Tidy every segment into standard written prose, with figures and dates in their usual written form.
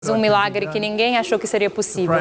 Um milagre que ninguém achou que seria possível.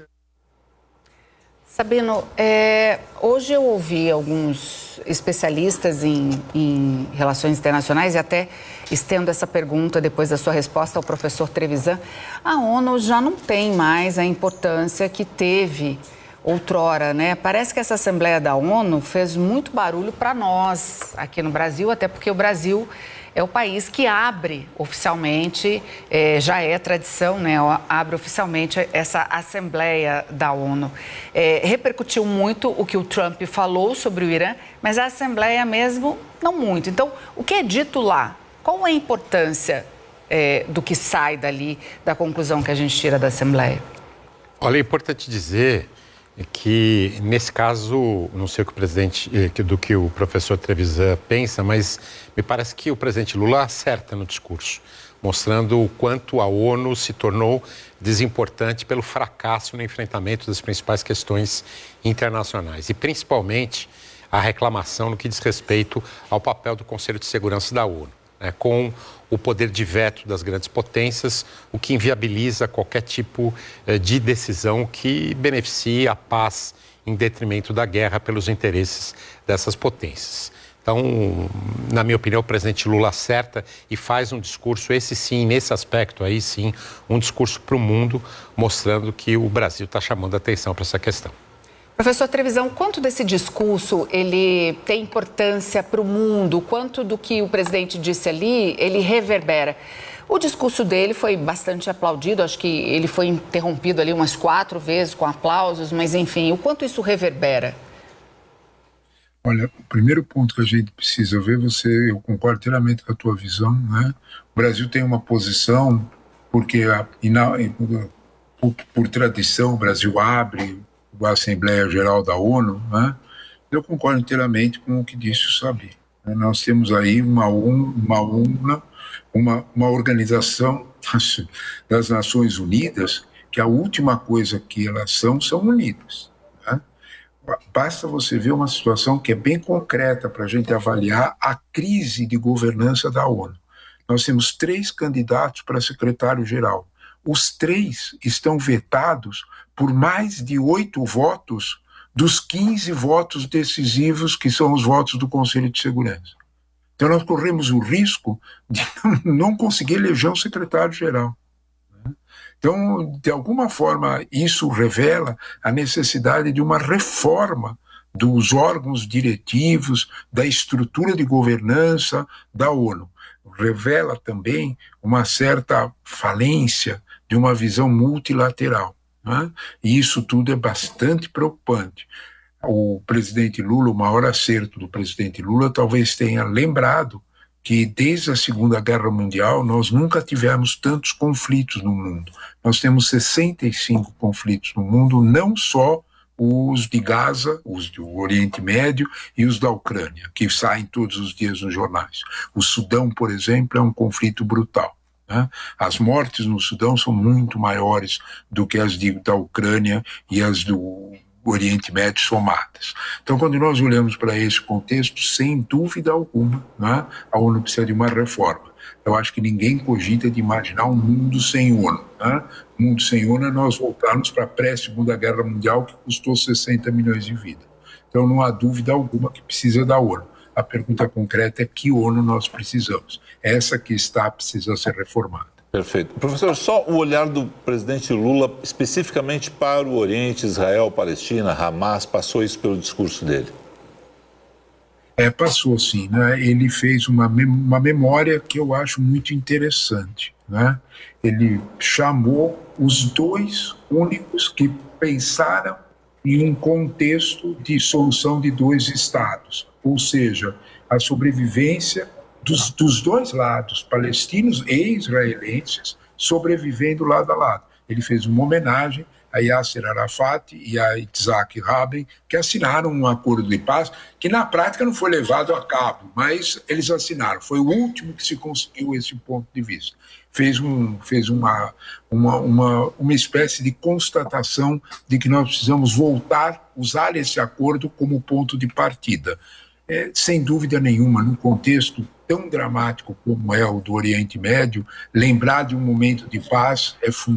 Sabino, hoje eu ouvi alguns especialistas em relações internacionais e até estendo essa pergunta depois da sua resposta ao professor Trevisan. A ONU já não tem mais a importância que teve outrora, né? Parece que essa Assembleia da ONU fez muito barulho para nós aqui no Brasil, até porque o Brasil é o país que abre oficialmente, já é tradição, né? Abre oficialmente essa Assembleia da ONU. Repercutiu muito o que o Trump falou sobre o Irã, mas a Assembleia mesmo, não muito. Então, o que é dito lá? Qual é a importância do que sai dali, da conclusão que a gente tira da Assembleia? Olha, é importante dizer que, nesse caso, não sei o que o presidente, do que o professor Trevisan pensa, mas me parece que o presidente Lula acerta no discurso, mostrando o quanto a ONU se tornou desimportante pelo fracasso no enfrentamento das principais questões internacionais e, principalmente, a reclamação no que diz respeito ao papel do Conselho de Segurança da ONU, né, com o poder de veto das grandes potências, o que inviabiliza qualquer tipo de decisão que beneficie a paz em detrimento da guerra pelos interesses dessas potências. Então, na minha opinião, o presidente Lula acerta e faz um discurso, esse sim, nesse aspecto aí sim, um discurso para o mundo, mostrando que o Brasil está chamando a atenção para essa questão. Professor Trevisan, quanto desse discurso ele tem importância para o mundo? Quanto do que o presidente disse ali, ele reverbera? O discurso dele foi bastante aplaudido, acho que ele foi interrompido ali umas 4 vezes com aplausos, mas enfim, o quanto isso reverbera? Olha, o primeiro ponto que a gente precisa ver, eu concordo inteiramente com a tua visão, né? O Brasil tem uma posição, porque por tradição o Brasil abre a Assembleia Geral da ONU, né? Eu concordo inteiramente com o que disse o Sabino. Nós temos aí uma organização das Nações Unidas que a última coisa que elas são unidas. Né? Basta você ver uma situação que é bem concreta para a gente avaliar a crise de governança da ONU. Nós temos 3 candidatos para secretário-geral. Os 3 estão vetados por mais de 8 votos dos 15 votos decisivos que são os votos do Conselho de Segurança. Então nós corremos o risco de não conseguir eleger um secretário-geral. Então, de alguma forma, isso revela a necessidade de uma reforma dos órgãos diretivos, da estrutura de governança da ONU. Revela também uma certa falência de uma visão multilateral. Né? E isso tudo é bastante preocupante. O presidente Lula, o maior acerto do presidente Lula, talvez tenha lembrado que desde a Segunda Guerra Mundial nós nunca tivemos tantos conflitos no mundo. Nós temos 65 conflitos no mundo, não só os de Gaza, os do Oriente Médio e os da Ucrânia, que saem todos os dias nos jornais. O Sudão, por exemplo, é um conflito brutal. Né? As mortes no Sudão são muito maiores do que as da Ucrânia e as do Oriente Médio somadas. Então, quando nós olhamos para esse contexto, sem dúvida alguma, né, a ONU precisa de uma reforma. Eu acho que ninguém cogita de imaginar um mundo sem ONU. Né? Um mundo sem ONU é nós voltarmos para a pré-Segunda Guerra Mundial, que custou 60 milhões de vidas. Então, não há dúvida alguma que precisa da ONU. A pergunta concreta é que ONU nós precisamos. Essa que precisa ser reformada. Perfeito. Professor, só o olhar do presidente Lula especificamente para o Oriente, Israel, Palestina, Hamas, passou isso pelo discurso dele? Passou sim, né? Ele fez uma memória que eu acho muito interessante, né? Ele chamou os 2 únicos que pensaram em um contexto de solução de 2 estados, ou seja, a sobrevivência dos 2 lados, palestinos e israelenses, sobrevivendo lado a lado. Ele fez uma homenagem a Yasser Arafat e a Yitzhak Rabin, que assinaram um acordo de paz que na prática não foi levado a cabo, mas eles assinaram. Foi o último que se conseguiu esse ponto de vista. Fez uma espécie de constatação de que nós precisamos usar esse acordo como ponto de partida. Sem dúvida nenhuma, num contexto tão dramático como é o do Oriente Médio, lembrar de um momento de paz é fundamental.